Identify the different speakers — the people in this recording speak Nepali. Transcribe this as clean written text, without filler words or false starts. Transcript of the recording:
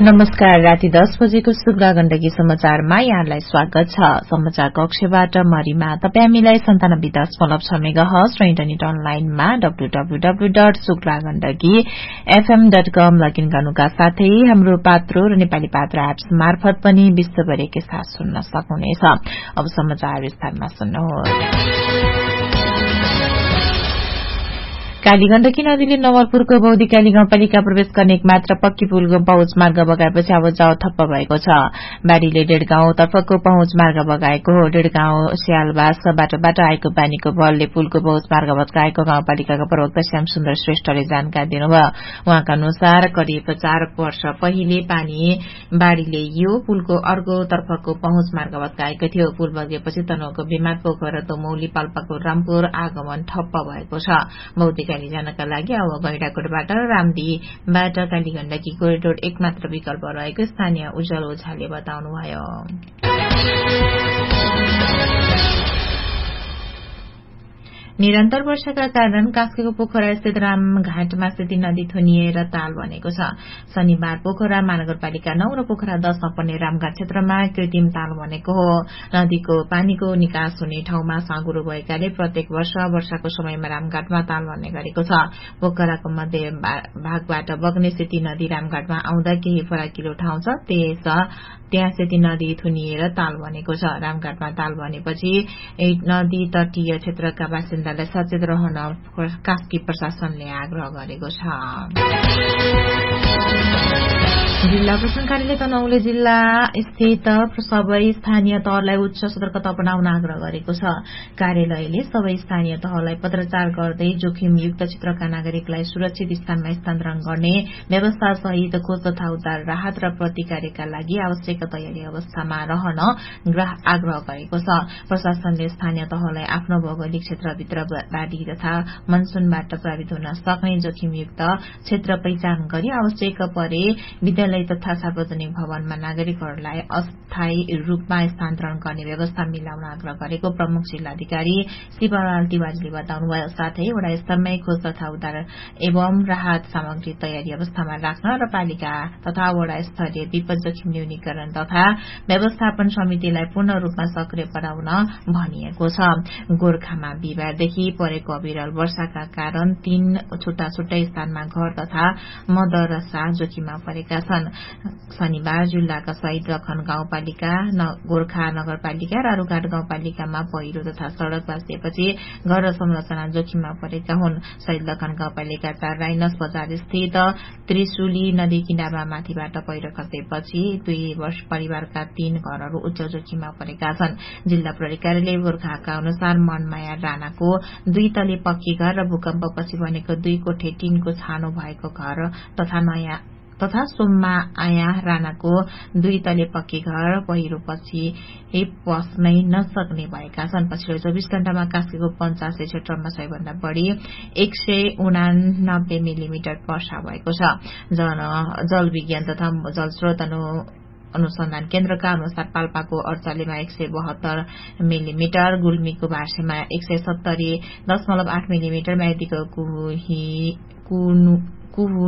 Speaker 1: नमस्कार। राति 10 बजेको शुक्ला गण्डकी समाचारमा यहाँलाई स्वागत छ। समाचार कक्षबाट मरिमा। तपाई हामीलाई 97.6 मेगाहर्ज र इन्टरनेट अनलाइनमा www.शुक्लागण्डकीfm.com लगइन गर्नुका साथै हाम्रो पात्रो र नेपाली पात्र एप्स मार्फत पनि विश्वभरिकै साथ सुन्न सक्नुहुनेछ। अब समाचार विस्तारमा सुन्नुहोस्। कालीगण्डकी नदीले नवलपुरको बौद्धिकाली गाउँपालिका प्रवेश गर्ने एक मात्र पक्की पुलको पहुँच मार्ग बगाएपछि आवाजाही ठप्प भएको छ। बाढ़ीले डेढगाउँ तर्फको पहुँच मार्ग बगाएको हो। डेढगाउँ स्यालबास बाटोबाट आएको पानीको बलले पुलको पहुँच मार्ग भत्काएको गाउँपालिकाका प्रवक्ता श्याम सुन्दर श्रेष्ठले जानकारी दिनुभयो। उहाँका अनुसार करिब 4 वर्ष पहिले बाढ़ीले यो पुलको अर्को तर्फको पहुँच मार्ग भत्काएको थियो। पुल बगेपछि तनहुको बिमार पोखरा दोमौली पाल्पाको रामपुर आगमन ठप्प भएको छ। बौद्धिकाली जानका लागि अब गैंडाकोटबाट रामदीबाट कालीगण्डकी कोरिडोर एक मात्र विकल्प रहेको स्थानीय उज्जवल ओझाले बताउनुभयो। निरन्तर वर्षाका कारण कास्कीको पोखरा स्थित रामघाटमा स्थित नदी थुनिएर ताल बनेको छ। शनिबार पोखरा महानगरपालिका 9 र पोखरा 10 मा पर्ने रामघाट क्षेत्रमा कृत्रिम ताल बनेको हो। नदीको पानीको निकास हुने ठाउँमा साँगुरो भएकाले प्रत्येक वर्ष वर्षाको समयमा रामघाटमा ताल बन्ने गरेको छ। पोखराको मध्य भागबाट बग्ने स्थिति नदी रामघाटमा आउँदा केही फराकिलो ठाउँ छ, त्यहाँ स्थिति नदी थुनिएर ताल बनेको छ। रामघाटमा ताल बनेपछि नदी तटीय क्षेत्रका बासिन्दालाई सचेत रहन कास्की प्रशासनले आग्रह गरेको छ। जिल्ला प्रशासन कार्यालय तनहुले जिल्ला स्थित सबै स्थानीय तहलाई उच्च सतर्कता अपनाउन आग्रह गरेको छ। कार्यालयले सबै स्थानीय तहलाई पत्राचार गर्दै जोखिमयुक्त क्षेत्रका नागरिकलाई सुरक्षित स्थानमा स्थानान्तरण गर्ने व्यवस्था सहित खोज तथा उद्धार राहत र प्रतिकार्यका लागि आवश्यक तयारी अवस्थामा रहन आग्रह गरेको छ। प्रशासनले स्थानीय तहलाई आफ्नो भौगोलिक क्षेत्रभित्र बाढ़ी तथा मनसूनबाट प्रभावित हुन सक्ने जोखिमयुक्त क्षेत्र पहिचान गरी आवश्यक परे विद्यालय तथा सार्वजनिक भवनमा नागरिकहरूलाई अस्थायी रूपमा स्थानान्तरण गर्ने व्यवस्था मिलाउन आग्रह गरेको प्रमुख जिल्लाधिकारी शिवलाल तिवारीले बताउनुभयो। साथै वडा स्तरमै खोज तथा उद्धार एवं राहत सामग्री तयारी अवस्थामा राख्न र पालिका तथा वडा स्तरीय विपद जोखिम न्यूनीकरण तथा व्यवस्थापन समितिलाई पूर्ण रूपमा सक्रिय बनाउन भनिएको छ। गोर्खामा बिहिबारदेखि परेको अविरल वर्षाका कारण 3 छुट्टा छुट्टै स्थानमा घर तथा मदरसा जोखिममा परेका छन्। शनिबार जिल्लाका शहीद लखन गाउँपालिका, गोर्खा नगरपालिका र आरूघाट गाउँपालिकामा पहिरो तथा सड़क भाँचिएपछि घर र संरचना जोखिममा परेका हुन्। शहीद लखन गाउँपालिका 4 राइनस बजार स्थित त्रिशुली नदी किनारमा माथिबाट पहिरो खसेपछि 2 वर्ष परिवारका 3 घरहरू उच्च जोखिममा परेका छन्। जिल्ला प्रहरी कार्यालय गोर्खाका अनुसार मनमाया राणाको 2 तले पक्की घर र भूकम्पपछि बनेको 2 कोठे टिनको छानो भएको घर तथा सोम्मा आया राणाको 2 तले पक्की घर पहिरोपछि पस्नै नसक्ने भएका छन्। पछिल्लो 24 घण्टामा कास्कीको 85 क्षेत्रमा सबैभन्दा बढ़ी 189 मिलिमिटर वर्षा भएको छ। जल विज्ञान तथा जलस्रोत अनुसन्धान केन्द्रका अनुसार पाल्पाको अर्चलेमा 172 मिलिमिटर, गुल्मीको भाषेमा 170.8 मिलिमिटर, म्याग्दीको